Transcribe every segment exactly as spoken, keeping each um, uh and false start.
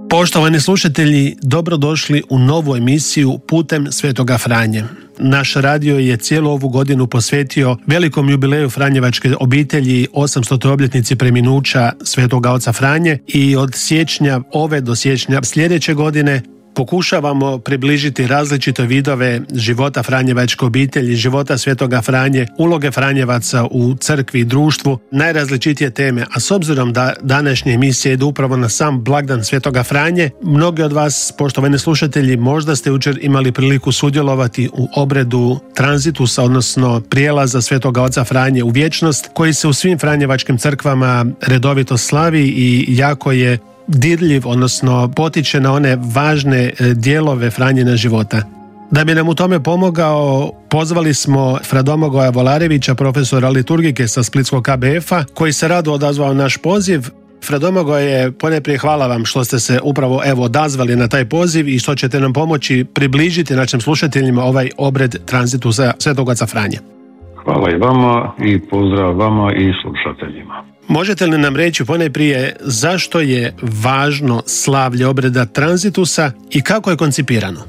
Poštovani slušatelji, dobrodošli u novu emisiju Putem Svetoga Franje. Naš radio je cijelu ovu godinu posvetio velikom jubileju franjevačke obitelji, osamstotoj obljetnici preminuća Svetoga oca Franje, i od siječnja ove do siječnja sljedeće godine pokušavamo približiti različite vidove života franjevačke obitelji, života Svetoga Franje, uloge Franjevaca u crkvi i društvu, najrazličitije teme. A s obzirom da današnje emisije idu upravo na sam blagdan Svetoga Franje, mnogi od vas, poštovani slušatelji, možda ste jučer imali priliku sudjelovati u obredu tranzitusa, odnosno prijelaza Svetoga oca Franje u vječnost, koji se u svim franjevačkim crkvama redovito slavi i jako je dirljiv, odnosno potiče na one važne dijelove Franjina života. Da bi nam u tome pomogao, pozvali smo fra Domagoja Volarevića, profesora liturgike sa Splitskog K B F-a, koji se rado odazvao naš poziv. Fra Domagoje, ponajprije hvala vam što ste se upravo evo odazvali na taj poziv i što ćete nam pomoći približiti našim slušateljima ovaj obred tranzitusa Svetog oca Franje. Hvala i vama i pozdrav vama i slušateljima. Možete li nam reći ponajprije zašto je važno slavlje obreda tranzitusa i kako je koncipirano?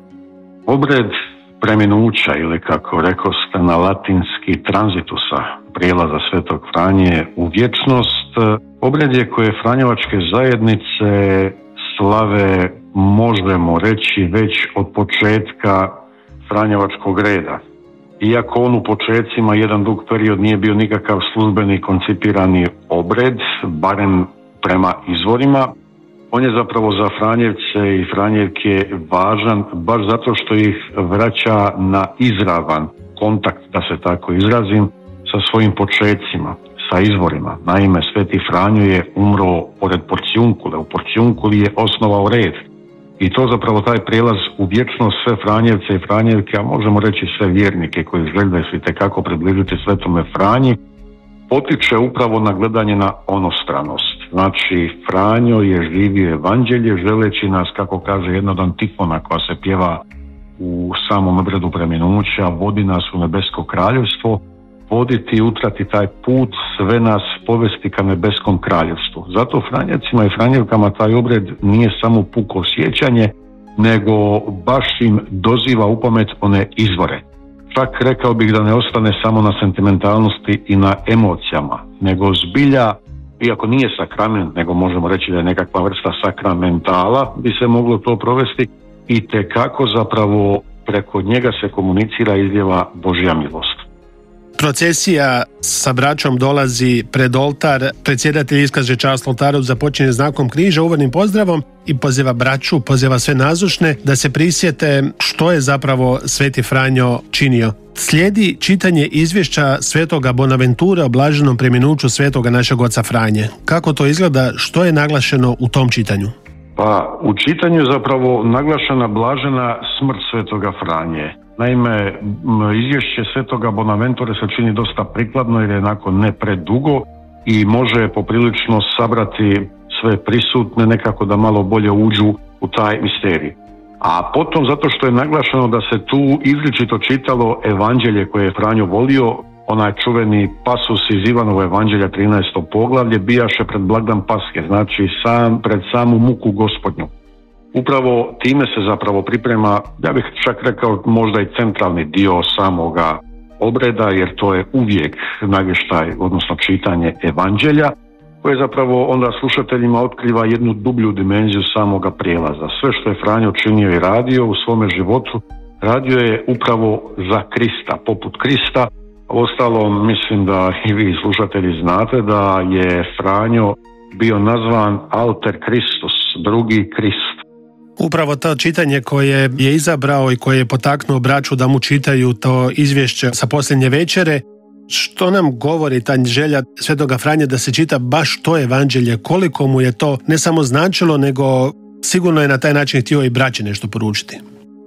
Obred preminuća, ili kako rekoste na latinski tranzitusa, prijelaza Svetog Franje u vječnost, obred je koje franjevačke zajednice slave, možemo reći, već od početka franjevačkog reda. Iako on u počecima jedan dug period nije bio nikakav službeni koncipirani obred, barem prema izvorima, on je zapravo za Franjevce i Franjevke važan baš zato što ih vraća na izravan kontakt, da se tako izrazim, sa svojim počecima, sa izvorima. Naime, Sveti Franjo je umro pored Porciunkule, u Porciunkuli je osnovao red. I to zapravo taj prijelaz u vječnost sve Franjevce i Franjevke, a možemo reći sve vjernike koji žele da se itekako približiti Svetome Franji, potiče upravo na gledanje na onostranost. Znači, Franjo je živio evanđelje želeći nas, kako kaže jedna od antifona koja se pjeva u samom obredu preminuća, vodi nas u nebesko kraljevstvo, voditi i utrati taj put, sve nas povesti ka nebeskom kraljevstvu. Zato Franjevcima i Franjevkama taj obred nije samo puko sjećanje, nego baš im doziva u pamet one izvore. Čak rekao bih da ne ostane samo na sentimentalnosti i na emocijama, nego zbilja, iako nije sakrament, nego možemo reći da je nekakva vrsta sakramentala, bi se moglo to provesti, i tekako zapravo preko njega se komunicira i izljeva Božja milost. Procesija sa braćom dolazi pred oltar, predsjedatelj iskaže čast oltaru, započinje znakom križa, uvodnim pozdravom i poziva braću, poziva sve nazočne da se prisjete što je zapravo Sveti Franjo činio. Slijedi čitanje izvješća Svetoga Bonaventura o blaženom preminuću Svetoga našeg oca Franje. Kako to izgleda, što je naglašeno u tom čitanju? Pa, u čitanju je zapravo naglašena blažena smrt Svetoga Franje. Naime, izvješće Svetoga Bonaventure se čini dosta prikladno jer je onako ne predugo i može poprilično sabrati sve prisutne nekako da malo bolje uđu u taj misterij. A potom, zato što je naglašeno da se tu izričito čitalo evanđelje koje je Franjo volio, onaj čuveni pasus iz Ivanova evanđelja trinaesto poglavlje, bijaše pred blagdan Paske, znači sam, pred samu muku Gospodnju. Upravo time se zapravo priprema, ja bih čak rekao, možda i centralni dio samoga obreda, jer to je uvijek navještaj, odnosno čitanje evanđelja, koje zapravo onda slušateljima otkriva jednu dublju dimenziju samoga prijelaza. Sve što je Franjo činio i radio u svome životu, radio je upravo za Krista, poput Krista. Ostalo, mislim da i vi slušatelji znate da je Franjo bio nazvan Alter Christus, drugi Krist. Upravo to čitanje koje je izabrao i koje je potaknuo braću da mu čitaju to izvješće sa posljednje večere, što nam govori ta želja Svetoga Franje da se čita baš to evanđelje, koliko mu je to ne samo značilo, nego sigurno je na taj način htio i braći nešto poručiti.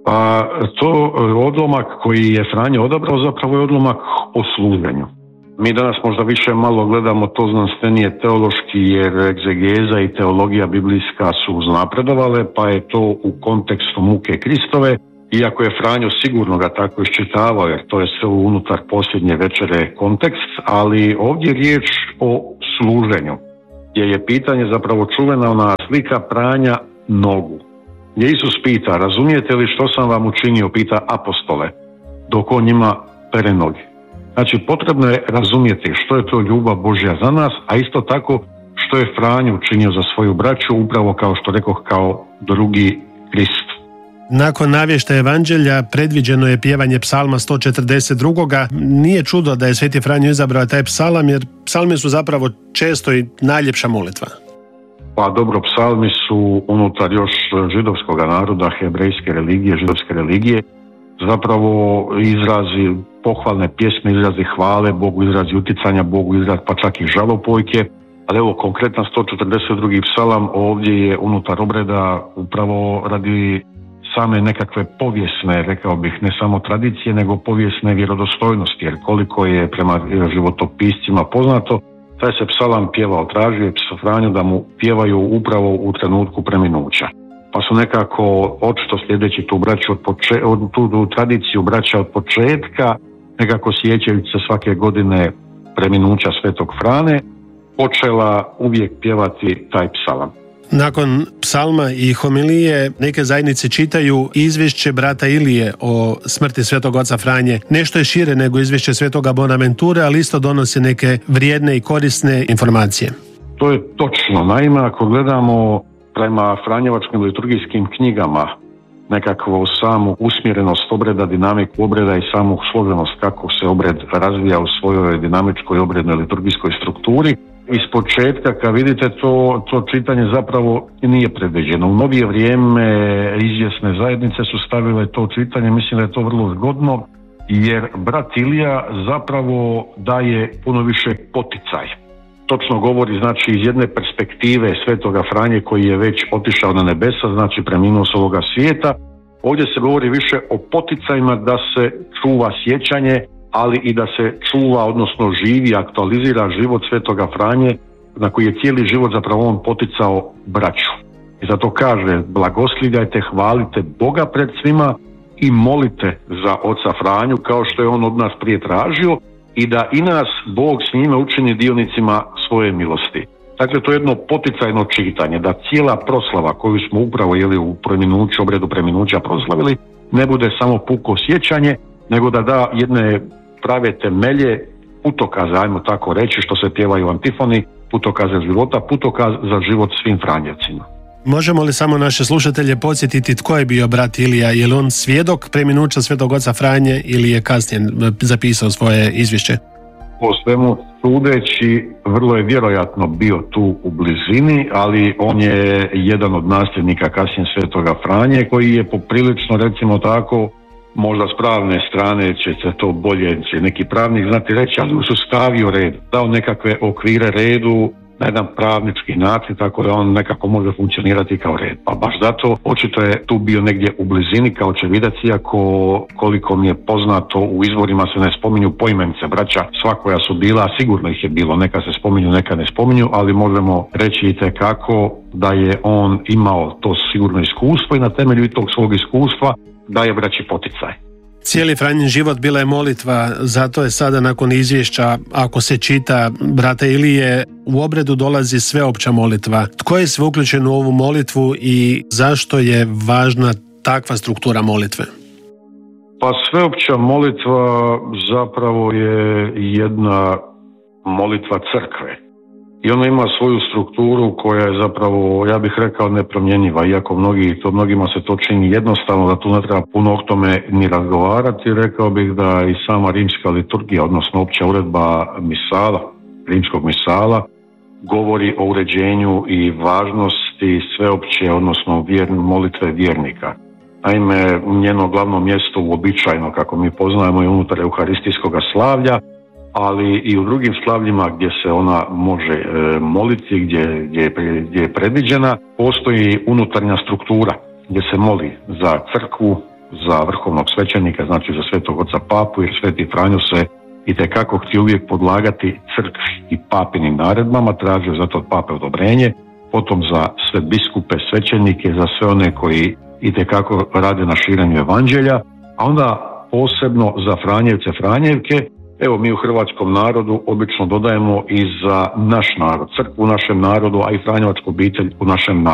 Pa to odlomak koji je Franjo odabrao zapravo je odlomak o služenju. Mi danas možda više malo gledamo to znanstvenije teološki, jer egzegeza i teologija biblijska su uznapredovale, pa je to u kontekstu muke Kristove, iako je Franjo sigurno ga tako iščitavao, jer to je sve unutar posljednje večere kontekst, ali ovdje je riječ o služenju, gdje je pitanje zapravo čuvena ona slika pranja nogu. Gdje Isus pita, razumijete li što sam vam učinio, pita apostole, dok on njima pere noge. Znači, potrebno je razumjeti što je to ljubav Božja za nas, a isto tako što je Franjo učinio za svoju braću, upravo kao što rekoh, kao drugi Krist. Nakon navještaja evanđelja predviđeno je pjevanje psalma sto četrdeset dva. Nije čudo da je Sveti Franjo izabrao taj psalam, jer psalmi su zapravo često i najljepša molitva. Pa dobro, psalmi su unutar još židovskog naroda, hebrejske religije, židovske religije, zapravo izrazi pohvalne pjesme, izrazi hvale Bogu, izrazi uticanja Bogu, izraz pa čak i žalopojke. Ali evo, konkretno sto četrdeset drugi psalam ovdje je unutar obreda upravo radi same nekakve povijesne, rekao bih, ne samo tradicije, nego povijesne vjerodostojnosti, jer koliko je prema životopiscima poznato, taj se psalam pjevao, tražio je Franju da mu pjevaju upravo u trenutku preminuća. Pa su nekako, očito sljedeći tu braću od poče, od, tu, tu tradiciju braća od početka, nekako sjećajući se svake godine preminuća Svetog Frane, počela uvijek pjevati taj psalam. Nakon psalma i homilije neke zajednice čitaju izvješće brata Ilije o smrti Svetog oca Franje. Nešto je šire nego izvješće Svetoga Bonaventure, ali isto donosi neke vrijedne i korisne informacije. To je točno. Naime, ako gledamo prema franjevačkim liturgijskim knjigama nekakvu samu usmjerenost obreda, dinamiku obreda i samu složenost kako se obred razvija u svojoj dinamičkoj obrednoj liturgijskoj strukturi, iz početka, kad vidite, to, to čitanje zapravo nije predviđeno. U novije vrijeme izvjesne zajednice su stavile to čitanje, mislim da je to vrlo zgodno, jer brat Ilija zapravo daje puno više poticaj. Točno govori, znači, iz jedne perspektive Svetoga Franje koji je već otišao na nebesa, znači preminuo s ovoga svijeta. Ovdje se govori više o poticajima da se čuva sjećanje, ali i da se čuva, odnosno živi, aktualizira život Svetoga Franje, na koji je cijeli život zapravo on poticao braću. I zato kaže, blagoslivljajte, hvalite Boga pred svima i molite za oca Franju, kao što je on od nas prije tražio, i da i nas Bog s njime učini dionicima svoje milosti. Dakle, to je jedno poticajno čitanje, da cijela proslava koju smo upravo jeli u preminuću, obredu preminuća proslavili, ne bude samo puko sjećanje, nego da da jedne prave temelje, putokaze, ajmo tako reći, što se pjevaju u antifoni, putokaze života, putokaz za život svim Franjevcima. Možemo li samo naše slušatelje podsjetiti tko je bio brat Ilija? Je li on svjedok preminuća Svetog oca Franje ili je kasnije zapisao svoje izvješće? Po svemu sudeći, vrlo je vjerojatno bio tu u blizini, ali on je jedan od nasljednika kasnije Svetoga Franje, koji je poprilično, recimo tako, možda s pravne strane će se to bolje, će neki pravnik znati reći, ali su stavio red, dao nekakve okvire redu na jedan pravnički način, tako da on nekako može funkcionirati kao red. Pa baš zato očito je tu bio negdje u blizini kao očevidac, iako koliko mi je poznato u izvorima se ne spominju poimence braća, svakoja su bila, sigurno ih je bilo, neka se spominju, neka ne spominju, ali možemo reći itekako da je on imao to sigurno iskustvo i na temelju tog svog iskustva daje braći poticaj. Cijeli Franjin život bila je molitva, zato je sada nakon izvješća, ako se čita brata Ilije, u obredu dolazi sveopća molitva. Tko je sve uključen u ovu molitvu i zašto je važna takva struktura molitve? Pa sveopća molitva zapravo je jedna molitva crkve. I ona ima svoju strukturu koja je zapravo, ja bih rekao, nepromjenjiva, iako mnogi, to mnogima se to čini jednostavno, da tu ne treba puno o tome ni razgovarati. Rekao bih da i sama rimska liturgija, odnosno opća uredba misala, rimskog misala, govori o uređenju i važnosti sveopće, odnosno vjer, molitve vjernika. Naime, njeno glavno mjesto uobičajeno, kako mi poznajemo, je unutar euharistijskog slavlja, ali i u drugim slavljima gdje se ona može e, moliti, gdje, gdje, je, gdje je predviđena, postoji unutarnja struktura gdje se moli za crkvu, za vrhovnog svećenika, znači za Svetog oca Papu, jer Sveti Franjo se itekako htio uvijek podlagati crkvi i papinim naredbama, tražio zato od Pape odobrenje, potom za sve biskupe, svećenike, za sve one koji itekako rade na širenju evanđelja, a onda posebno za Franjevce, Franjevke. Evo, mi u hrvatskom narodu obično dodajemo i za naš narod, crkvu u našem narodu, a i franjevačku obitelj u našem narodu.